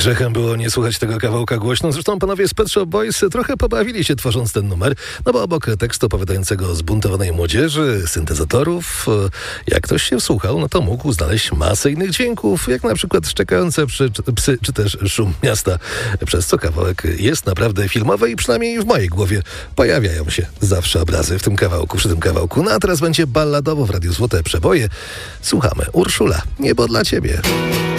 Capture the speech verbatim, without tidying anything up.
Grzechem było nie słuchać tego kawałka głośno. Zresztą panowie z Pet Shop Boys trochę pobawili się tworząc ten numer, no bo obok tekstu opowiadającego o zbuntowanej młodzieży, syntezatorów, jak ktoś się wsłuchał, no to mógł znaleźć masę innych dźwięków, jak na przykład szczekające przy, psy, czy też szum miasta, przez co kawałek jest naprawdę filmowy i przynajmniej w mojej głowie pojawiają się zawsze obrazy w tym kawałku, przy tym kawałku. No a teraz będzie balladowo w Radiu Złote Przeboje. Słuchamy. Urszula, niebo dla ciebie.